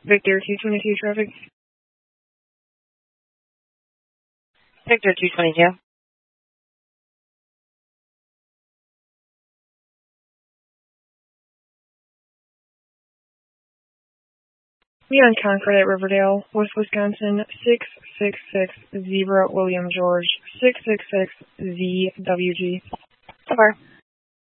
Victor 222 traffic. Victor 222. Be on Concord at Riverdale, West Wisconsin, 6660 William George, 666ZWG. So far.